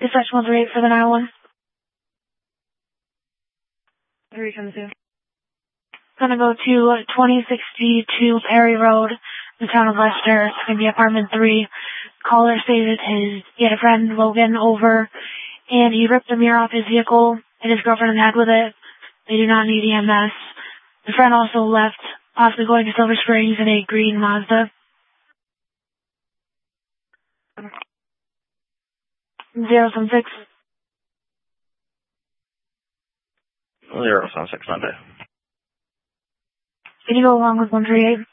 Dispatch 138 for the 911. 372. Gonna go to 2062 Perry Road, the town of Leicester. It's gonna be apartment 3. Caller stated he had a friend, Logan, over, and he ripped the mirror off his vehicle, hit his girlfriend in the head with it. They do not need EMS. The friend also left, possibly going to Silver Springs in a green Mazda. 076. 076 Monday. Can you go along with 138?